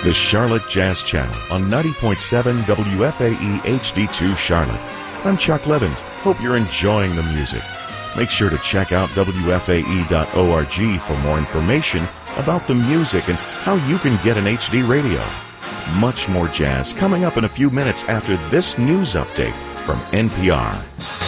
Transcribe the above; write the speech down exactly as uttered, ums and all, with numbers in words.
the Charlotte Jazz Channel on ninety point seven W F A E H D two Charlotte. I'm Chuck Levins. Hope you're enjoying the music. Make sure to check out W F A E dot org for more information about the music and how you can get an H D radio. Much more jazz coming up in a few minutes after this news update from N P R.